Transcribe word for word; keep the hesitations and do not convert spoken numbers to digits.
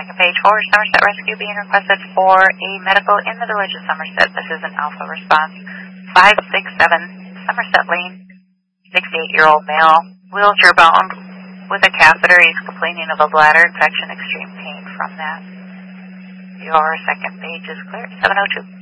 Second page for Somerset Rescue being requested for a medical in the village of Somerset. This is an alpha response. five six seven Somerset Lane. sixty-eight-year-old male, wheelchair bound with a catheter. He's complaining of a bladder infection, extreme pain from that. Your second page is clear. seven oh two.